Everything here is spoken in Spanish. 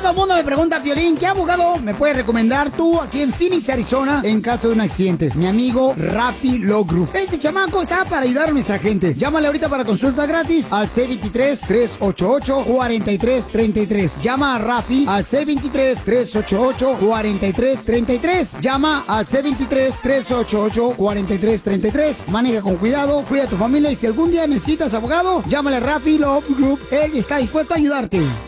Todo el mundo me pregunta, Piolín, ¿qué abogado me puedes recomendar tú aquí en Phoenix, Arizona, en caso de un accidente? Mi amigo Rafi Law Group. Este chamaco está para ayudar a nuestra gente. Llámale ahorita para consulta gratis al C23-388-4333. Llama a Rafi al C23-388-4333. Llama al C23-388-4333. Maneja con cuidado, cuida a tu familia y si algún día necesitas abogado, llámale a Rafi Law Group. Él está dispuesto a ayudarte.